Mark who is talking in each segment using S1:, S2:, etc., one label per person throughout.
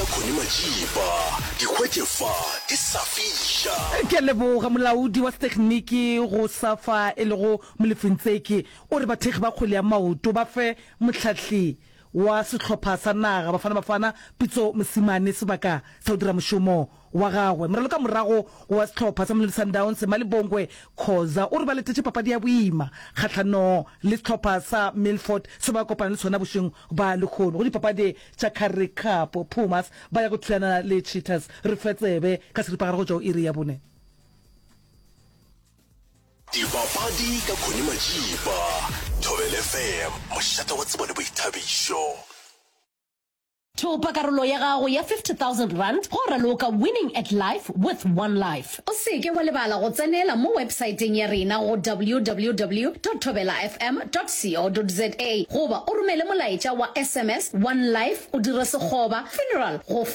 S1: ka Khonimajiba dikgwetlefa di sa fiša
S2: ke leboga molaodi wa tekniki go safa e le go molefentseki o re bathegi ba kgole ya maoto ba fe motlhatlhi wa setlhopha sa naga bafana pitso mosimane sebaka sa o dira moshomo wa gagwe moralo ka morago wa setlhopha sa Mamelodi Sundowns Malibongwe Khoza o re ba letetse papadi ya boima kgatlhano le setlhopha sa Milford se ba kopana le sona bošeng ba lekgono go dipapadi tša Currie Cup Pumas ba ya go thulana le Cheetahs re fetsebe ka seripagare go tšwa iri ya bone
S1: dipapadi ka Khonimajiba Thobela FM mošate wa tsebo le boithabišo
S3: Thopa karolo ya gago ya 50,000 rand go raloka winning at life with One Life. O seke wa lebala go tsenela mo websaeteng ya rena go www.thobelafm.co.za goba o romele molaetša wa SMS One Life o dire sekgoba funeral go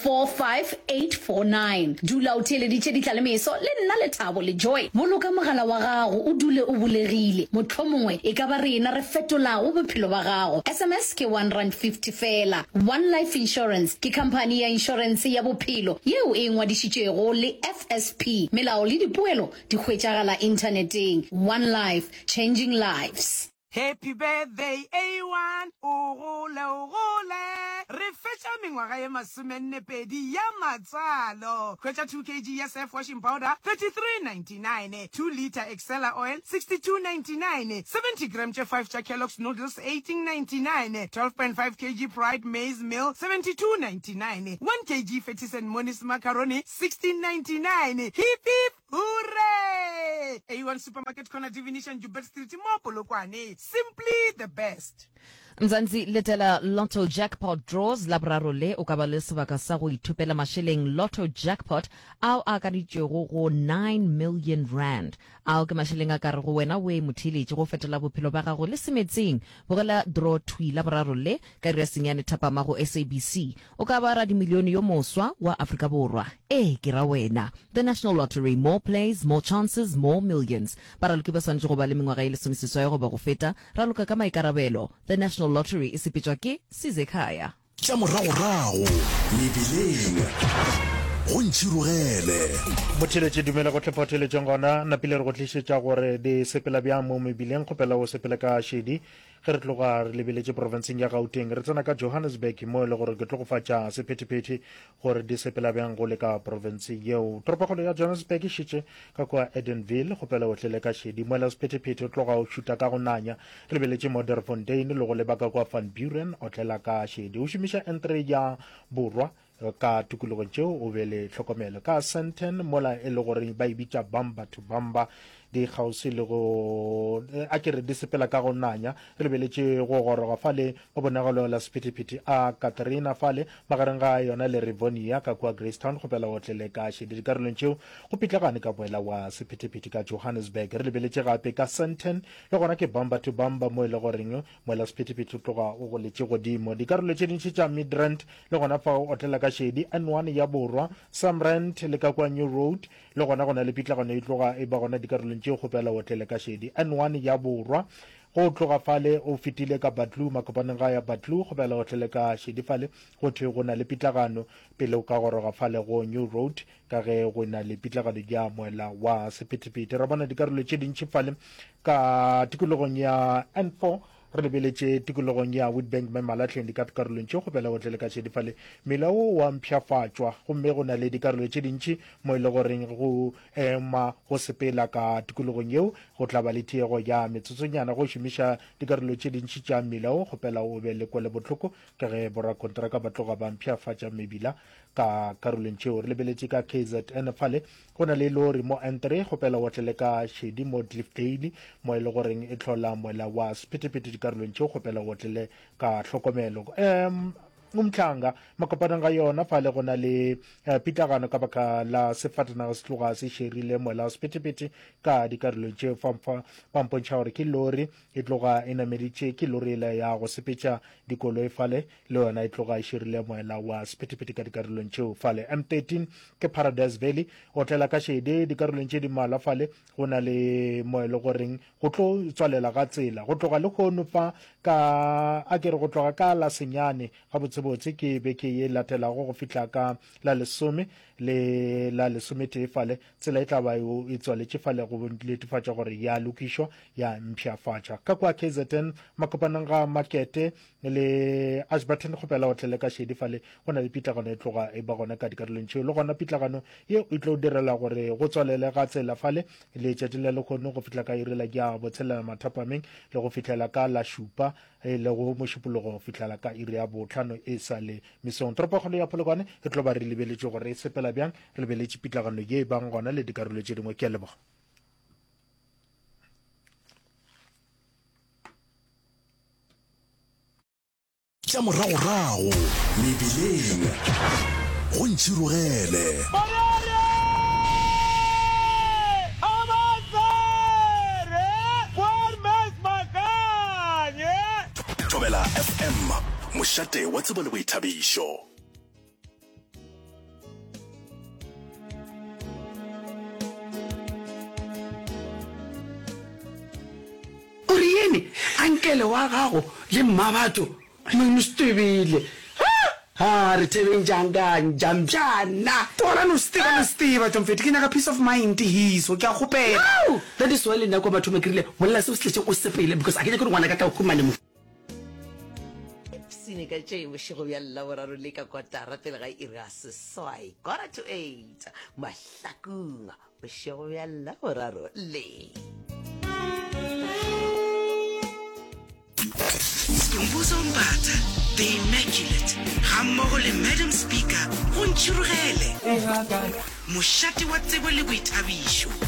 S3: 45849. Dula o theeleditše ditlalemeso le nna le Thabo le Joy. Boloka mogala wa gago o dule o bulegile. Mohlomongwe e ka ba rena re fetolago bophelo ba gago. SMS ke R150 fela. One Life Insurance ke company ya insurance ya bophelo yeo e ngwadišitšego le FSP. Melao le dipoelo di hwetšagala interneteng. One Life, changing lives.
S4: Happy birthday A1 o gole re fetša mengwaga ye masomennepedi ya matsalo hwetša 2 kg ya Surf washing powder 33.99 2 liter Excella oil 62.99 70 gram 5 cha Kellogg's noodles 18.99 12.5 kg Pride maize meal 72.99 1 kg Fetis and Monis macaroni 16.99 hip hip hooray A1 supermarket corner Divination Jubel Street mo Polokwane simply the best.
S5: Mzansi letela Lotto Jackpot draws labraro le o ka ba le sebaka sa go ithupela masheleng Lotto Jackpot ao a ka ditšego go 9 million rand ao ke masheleng a ka re go wena we motheletše go fetola bophelo ba gago le semetseng bogela draw twi labraro le ka re senyane thapama go SABC o ka ba ra dimilione yo moswa wa Afrika Borwa ke ra wena the National Lottery, more plays, more chances, more millions para le ke ba swantse go ba le mengwaga e le someseswa ya go ba go feta ra loka ka maikarabelo the National Lottery e sepetšwa ke Sizekhaya
S1: tša moragorago mebileng go ntšhirogele
S6: motheletše dumela go tlhephatheletseng gona napile re go tlišetša gore di sepela bjang mo mebileng kgopela go sepela ka šedi ge re tloga re lebeletše profenseng ya Gauteng re tsena ka Johannesburg mo e le gore ke tlogofatša sephetephete gore di sepela bjang go le ka profenseng yeo toropokgolo ya Johannesburg e šetše ka kwa Edenville kgopela go tlele ka šedi mo e la sephetephete o tloga o šuta ka go nanya re lebeletše Modderfontein le go lebaka kwa Van Buren o tlela ka šedi o šomiša N3 ya borwa ka tukulogong tšeo o be le tlhokomelo ka Sandton mola e le gore ba ibitša bamba to bamba di kgausi le go a kere di sepela ka go nanya re lebeletše go goroga fale mo bonagalo la sephetephete a Catherina fale magareng ga yona le Rivonia ka kwa Gracetown go pela o tlele ka šedi dikarolong tšeo go pitlagane ka boela wa sephetephete ka Johannesburg re lebeletše gape ka Sandton le gona ke bamba to bamba mo e le goreng mo la sephetephete o tloga o go letše godimo dikarolo tše dintši tša Midrand le gona fa o tlela ka šedi N1 ya borwa Samrand le ka kwa New Road le gona gona le pitlagano e tloga e ba gona dikarolong tšeo kgopela o tlele ka šedi N1 ya borwa go tloga fale o fetile ka Batlu makopaneng ga ya Batlu go bela o tlele ka šedi fale go thwe go na le pitlagano pele o ka goroga fale go New Road ka ge go na le pitlagano ya moela wa sephetephete ra bona dikarolo tše dintši fale ka tikologong ya N4 re lebeletše tikologong ya Witbank Memalatleng di ka karolong tše go bela go tlele ka šedi fale melao wa mpšhafatšwa gomme go na le dikarolo tše dintši mo e le goreng go ema go sepela ka tikologong yeo go tla ba le thiego ya metsotsonyana go šomiša dikarolo tše dintši tša melao go pela o be le kwele botlhoko ke ge borakontraka ba tloga ba mpšhafatša mebila ka karolong tšeo re lebeletše ka KZN fale go na le lori mo N3 go pela o tlele ka šedi mo Cliffdale mo e le goreng e tlhola moela wa sephetephete dikarolong tšeo go pela go tlele ka tlhokomelo umhlanga makopanang ga yona fale go na le pitlagano ka baka la sefatanaga se tloga se šerile moela sephetephete ka dikarolo tše pampontšha gore ke lori e tloga e nameditše ke lori ele ya go sepetša dikoloi fale le yona e tloga e šerile moela wa sephetephete ka dikarolong tšeo fale M13 ke Paradise Valley o tlela ka šedi dikarolong tše di mala fale go na le moelo goreng go tlo tswalela ga tsela go tloga le kgono fa a ke re go tloga ka la senyane ga botsebotse ke beke ye latelago go fitla ka la lesome le la lesome fale tsela e tla ba e tswaletše fale go netefatša gore ya lokišwa ya mpšhafatša ka kwa KZN makopanang ga makete le Ashburton kgopela go tlele ka šedi fale go na le pitlagano e tloga e ba gona ka dikarolong tšeo le gona pitlagano ye e tlo direla gore go tswalele ga tsela fale le tšatši le lekgone go fitla ka irela ke a botshelela mathapameng le go fitlela ka la šupa le go mošupologo go fitlela ka iri ya botlhano e sa le mesong toropokgolo ya Polokwane e tlo ba re lebeletše gore e sepela bjang re lebeletše pitlagano ye e bang gona le dikarolo tše dingwe ke a leboga
S1: tša moragorago mebileng go ntšhirogele Thobela FM mošate wa tsebo le boithabišo
S4: Oriene ankele wa gago le mmabatho Stebile. Re tebeng jamjana. Tora no Steva Tom Fit kina ka peace of mind hiso ke a gopela. That is why le nako batho mekrile molla se o sletse o sepele because a ke go ngwana ka ta go mane mo.
S7: Sine ka tšei bošego bja llaboraro le ka kotara pele ga iri ya seswai 7:45 mahlakong bošego bja llaboraro le
S4: Mbuzo Mpata, the Immaculate, hammogo le Madam Speaker, go ntšhirogele. Mošate wa tsebo le boithabišo.